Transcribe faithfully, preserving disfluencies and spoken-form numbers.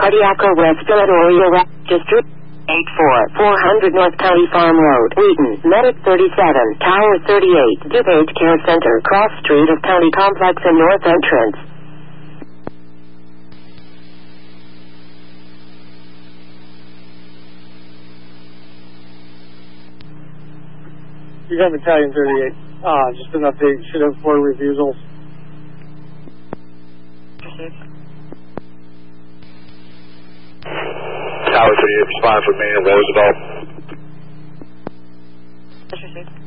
Cardiaco West Philadelphia District. eight four, four hundred North County Farm Road, Wheaton, Medic thirty-seven, Tower thirty-eight, DuPage Care Center, Cross Street of County Complex and North Entrance. You got Battalion thirty-eight. Uh, just an update. Should have four refusals. Tower thirty-eight, respond for me in Roosevelt. Roger, sir.